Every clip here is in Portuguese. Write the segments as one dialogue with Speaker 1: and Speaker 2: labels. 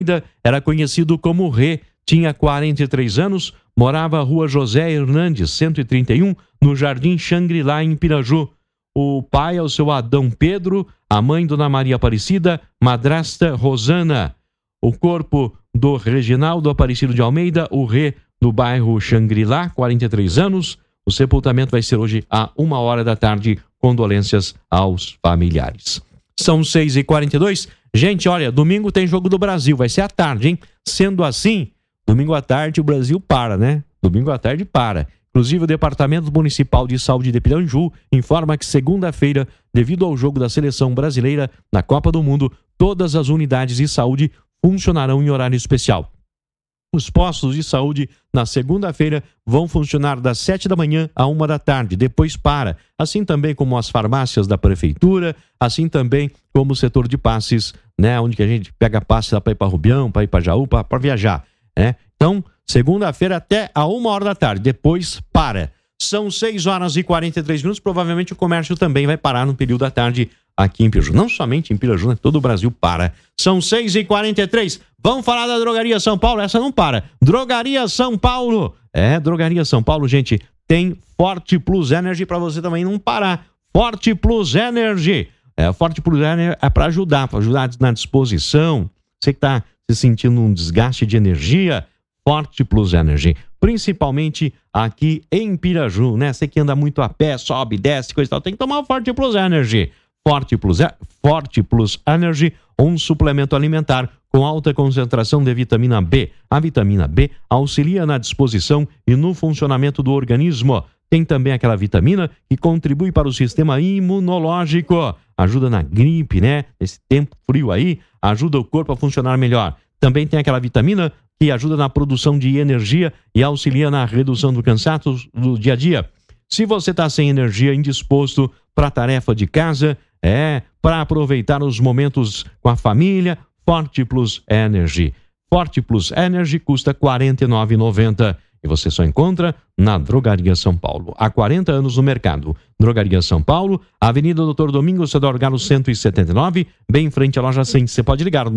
Speaker 1: era conhecido como Rê, tinha 43 anos, morava Rua José Hernandes, 131, no Jardim Xangri-Lá, em Piraju. O pai é o seu Adão Pedro, a mãe Dona Maria Aparecida, madrasta Rosana. O corpo do Reginaldo Aparecido de Almeida, o Rê, no bairro Xangri-Lá, 43 anos. O sepultamento vai ser hoje à 1h da tarde. Condolências aos familiares. São 6h42. Gente, olha, domingo tem Jogo do Brasil, vai ser à tarde, hein? Sendo assim, domingo à tarde o Brasil para, né? Domingo à tarde para. Inclusive, o Departamento Municipal de Saúde de Piranju informa que segunda-feira, devido ao jogo da seleção brasileira na Copa do Mundo, todas as unidades de saúde funcionarão em horário especial. Os postos de saúde, na segunda-feira, vão funcionar das 7 da manhã à 1 da tarde, depois para. Assim também como as farmácias da prefeitura, assim também como o setor de passes, né? Onde que a gente pega passe lá para ir para Rubião, para ir para Jaú, para viajar, né? Então, segunda-feira até a 1 da tarde, depois para. São 6h43, provavelmente o comércio também vai parar no período da tarde aqui em Piraju. Não somente em Piraju, né? Todo o Brasil para. São 6h43. Vamos falar da Drogaria São Paulo? Essa não para. Drogaria São Paulo. Drogaria São Paulo, gente, tem Forte Plus Energy para você também não parar. Forte Plus Energy. Forte Plus Energy é para ajudar na disposição. Você que está se sentindo um desgaste de energia, Forte Plus Energy. Principalmente aqui em Piraju, né? Você que anda muito a pé, sobe, desce, coisa e tal, tem que tomar o Forte Plus Energy. Forte Plus Energy, um suplemento alimentar com alta concentração de vitamina B. A vitamina B auxilia na disposição e no funcionamento do organismo. Tem também aquela vitamina que contribui para o sistema imunológico. Ajuda na gripe, né? Esse tempo frio aí, ajuda o corpo a funcionar melhor. Também tem aquela vitamina que ajuda na produção de energia e auxilia na redução do cansaço do dia a dia. Se você está sem energia, indisposto para a tarefa de casa, para aproveitar os momentos com a família, Forte Plus Energy. Forte Plus Energy custa R$ 49,90 e você só encontra na Drogaria São Paulo. Há 40 anos no mercado. Drogaria São Paulo, Avenida Doutor Domingos Teodoro Galo 179, bem em frente à loja 100. Você pode ligar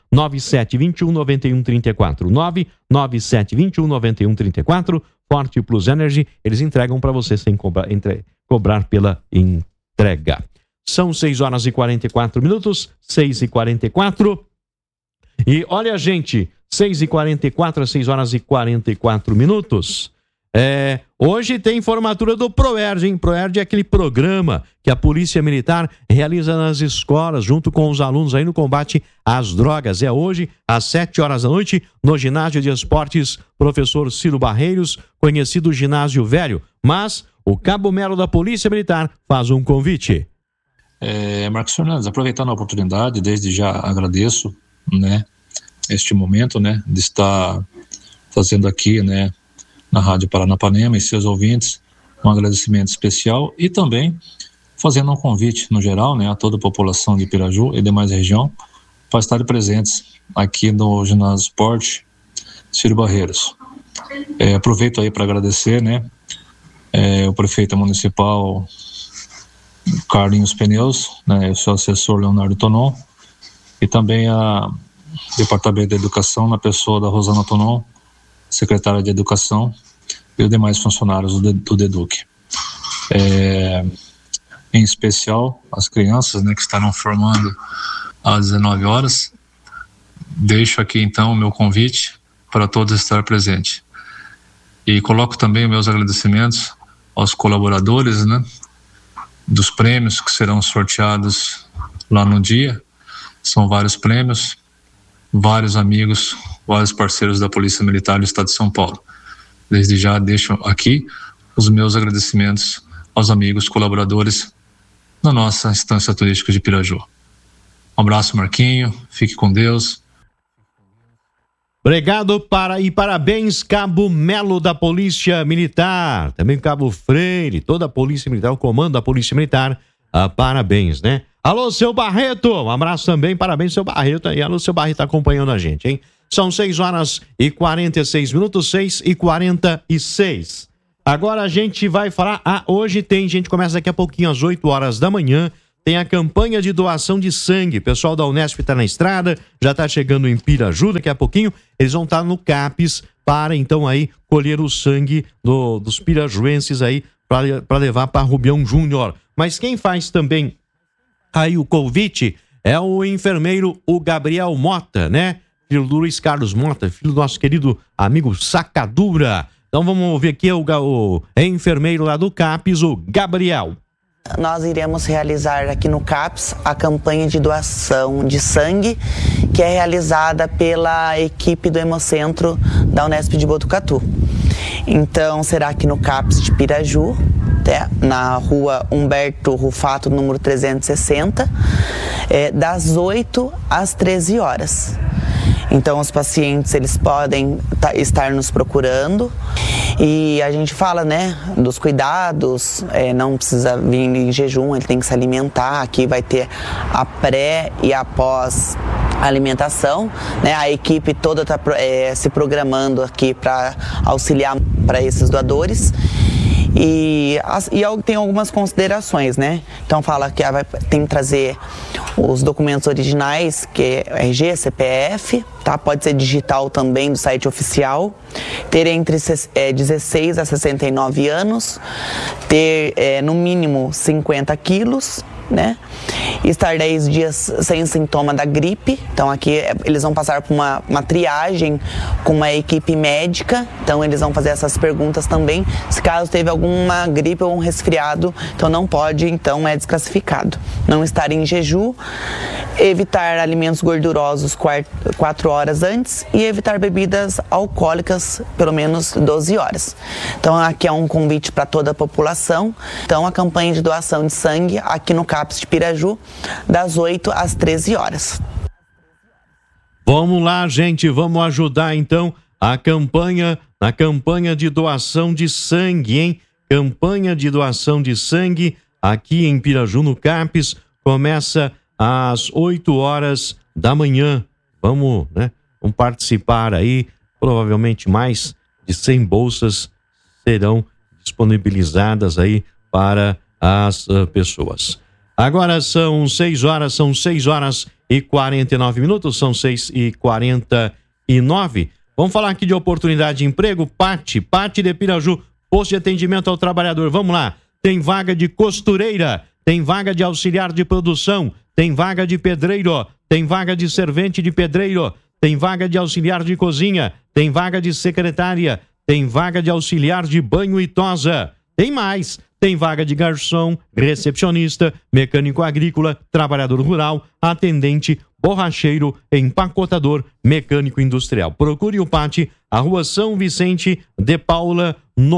Speaker 1: 997219134. 997219134. Forte Plus Energy, eles entregam para você sem cobrar pela entrega. São 6h44, 6h44. E olha, gente, 6h44, 6h44. Hoje tem formatura do ProERD, hein? ProERD é aquele programa que a Polícia Militar realiza nas escolas, junto com os alunos aí no combate às drogas. É hoje, às 7h da noite, no Ginásio de Esportes Professor Ciro Barreiros, conhecido Ginásio Velho. Mas o Cabo Melo da Polícia Militar faz um convite.
Speaker 2: Marcos Fernandes, aproveitando a oportunidade, desde já agradeço, né, este momento, né, de estar fazendo aqui, né, na Rádio Paranapanema e seus ouvintes, um agradecimento especial e também fazendo um convite, no geral, né, a toda a população de Piraju e demais região para estarem presentes aqui no Ginásio Esporte Ciro Barreiros. Aproveito aí para agradecer, né, o prefeito municipal Carlinhos Pneus, né, o seu assessor Leonardo Tonon e também a Departamento de Educação na pessoa da Rosana Tonon, secretária de Educação, e os demais funcionários do DEDUC. Em especial, as crianças, né, que estarão formando às 19 horas. Deixo aqui, então, o meu convite para todos estar presentes. E coloco também meus agradecimentos aos colaboradores, né, dos prêmios que serão sorteados lá no dia. São vários prêmios, vários amigos, vários parceiros da Polícia Militar do Estado de São Paulo. Desde já deixo aqui os meus agradecimentos aos amigos colaboradores na nossa instância turística de Piraju. Um abraço, Marquinho, fique com Deus.
Speaker 1: Obrigado e parabéns, Cabo Melo da Polícia Militar, também Cabo Freire, toda a Polícia Militar, o comando da Polícia Militar, parabéns, né? Alô, seu Barreto, um abraço também, parabéns, seu Barreto, e alô, seu Barreto tá acompanhando a gente, hein? São 6h46, 6h46. Agora a gente vai falar, hoje tem gente, começa daqui a pouquinho, às 8h da manhã, tem a campanha de doação de sangue. O pessoal da Unesp está na estrada, já está chegando em Piraju, daqui a pouquinho eles vão estar no CAPES para então aí colher o sangue dos pirajuenses aí para levar para Rubião Júnior. Mas quem faz também aí o convite é o enfermeiro, o Gabriel Mota, né? Filho do Luiz Carlos Mota, filho do nosso querido amigo Sacadura. Então vamos ouvir aqui o enfermeiro lá do CAPES, o Gabriel.
Speaker 3: Nós iremos realizar aqui no CAPES a campanha de doação de sangue, que é realizada pela equipe do Hemocentro da Unesp de Botucatu. Então será aqui no CAPES de Piraju, na rua Humberto Rufato, número 360, das 8 às 13 horas. Então os pacientes eles podem estar nos procurando e a gente fala, né, dos cuidados, não precisa vir em jejum, ele tem que se alimentar. Aqui vai ter a pré e a pós alimentação, né? A equipe toda está se programando aqui para auxiliar para esses doadores. E tem algumas considerações, né? Então fala que tem que trazer os documentos originais, que é RG, CPF, tá? Pode ser digital também do site oficial, ter entre 16 a 69 anos, ter no mínimo 50 quilos, né? Estar 10 dias sem sintoma da gripe. Então aqui eles vão passar por uma triagem com uma equipe médica. Então eles vão fazer essas perguntas também. Se caso teve alguma gripe ou um resfriado, então não pode, então é desclassificado. Não estar em jejum, evitar alimentos gordurosos 4 horas antes e evitar bebidas alcoólicas pelo menos 12 horas. Então aqui é um convite para toda a população. Então a campanha de doação de sangue aqui no CAPES de Piraju, das 8 às 13 horas.
Speaker 1: Vamos lá, gente, vamos ajudar então na campanha de doação de sangue, hein? Campanha de doação de sangue aqui em Piraju, no CAPES, começa às 8 horas da manhã. Vamos participar aí, provavelmente mais de 100 bolsas serão disponibilizadas aí para as pessoas. Agora são 6 horas e 49 minutos, são 6h49. Vamos falar aqui de oportunidade de emprego. Pati de Piraju, posto de atendimento ao trabalhador. Vamos lá, tem vaga de costureira, tem vaga de auxiliar de produção, tem vaga de pedreiro, tem vaga de servente de pedreiro, tem vaga de auxiliar de cozinha, tem vaga de secretária, tem vaga de auxiliar de banho e tosa. Tem mais, tem vaga de garçom, recepcionista, mecânico agrícola, trabalhador rural, atendente, borracheiro, empacotador, mecânico industrial. Procure o Pati, a rua São Vicente de Paula,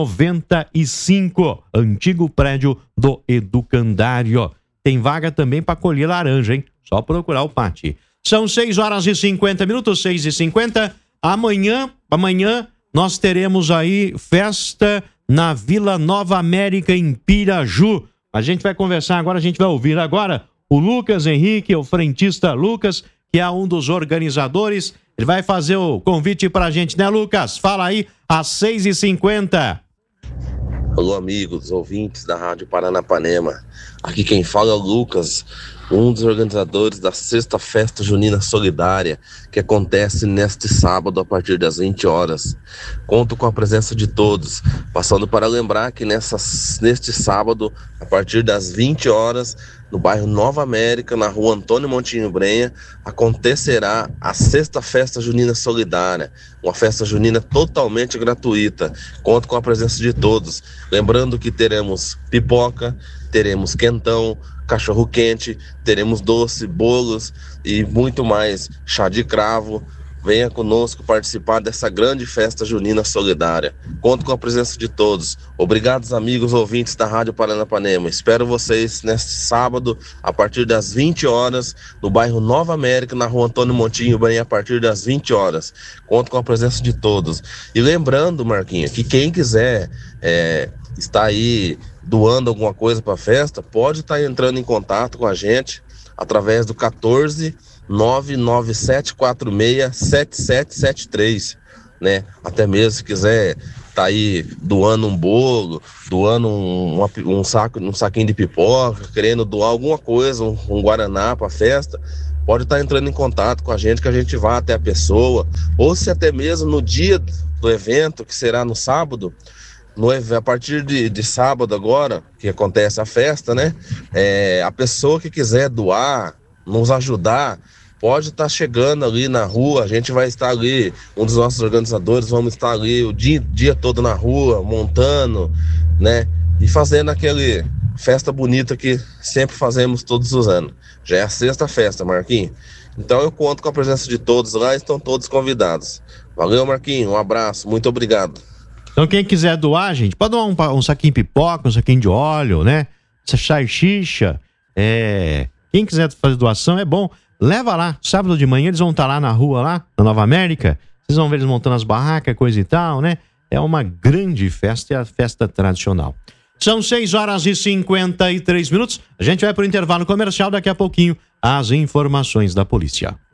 Speaker 1: 95, antigo prédio do Educandário. Tem vaga também para colher laranja, hein? Só procurar o Pati. São 6 horas e 50 minutos, 6h50. Amanhã nós teremos aí festa na Vila Nova América, em Piraju. A gente vai conversar agora, a gente vai ouvir agora o Lucas Henrique, o frentista Lucas, que é um dos organizadores. Ele vai fazer o convite pra gente, né, Lucas? Fala aí, às 6h50.
Speaker 4: Alô, amigos, ouvintes da Rádio Paranapanema. Aqui quem fala é o Lucas, um dos organizadores da 6ª Festa Junina Solidária, que acontece neste sábado a partir das 20 horas. Conto com a presença de todos, passando para lembrar que neste sábado, a partir das 20 horas, no bairro Nova América, na rua Antônio Montinho Brenha, acontecerá a 6ª Festa Junina Solidária, uma festa junina totalmente gratuita. Conto com a presença de todos. Lembrando que teremos pipoca, teremos quentão, cachorro quente, teremos doce, bolos e muito mais, chá de cravo. Venha conosco participar dessa grande festa junina solidária. Conto com a presença de todos. Obrigados, amigos ouvintes da Rádio Paranapanema. Espero vocês neste sábado, a partir das 20 horas, no bairro Nova América, na rua Antônio Montinho Brenha, a partir das 20 horas. Conto com a presença de todos. E lembrando, Marquinhos, que quem quiser estar aí doando alguma coisa para a festa, pode estar entrando em contato com a gente através do 997467773, né? Até mesmo se quiser tá aí doando um bolo, doando um saquinho de pipoca, querendo doar alguma coisa, um guaraná para a festa, pode estar entrando em contato com a gente, que a gente vá até a pessoa, ou se até mesmo no dia do evento, que será no sábado, a partir de sábado agora, que acontece a festa, né? A pessoa que quiser doar, nos ajudar, pode estar chegando ali na rua, a gente vai estar ali, um dos nossos organizadores, vamos estar ali o dia todo na rua, montando, né? E fazendo aquele festa bonita que sempre fazemos todos os anos. Já é a 6ª festa, Marquinhos. Então eu conto com a presença de todos lá, estão todos convidados. Valeu, Marquinhos, um abraço, muito obrigado.
Speaker 1: Então quem quiser doar, gente, pode doar um saquinho de pipoca, um saquinho de óleo, né? Salsicha, quem quiser fazer doação é bom. Leva lá, sábado de manhã eles vão estar lá na rua, lá na Nova América. Vocês vão ver eles montando as barracas, coisa e tal, né? É uma grande festa, é a festa tradicional. São 6h53. A gente vai para o intervalo comercial, daqui a pouquinho as informações da polícia.